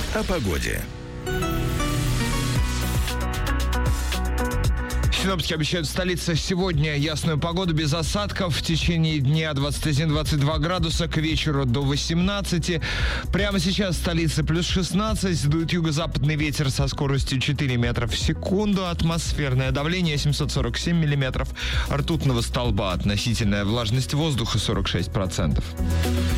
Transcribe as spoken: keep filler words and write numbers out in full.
О погоде. Синоптики обещают в столице сегодня ясную погоду без осадков. В течение дня двадцать один - двадцать два градуса, к вечеру до восемнадцати. Прямо сейчас в столице плюс шестнадцать. Дует юго-западный ветер со скоростью четыре метра в секунду. Атмосферное давление семьсот сорок семь миллиметров ртутного столба. Относительная влажность воздуха сорок шесть процентов.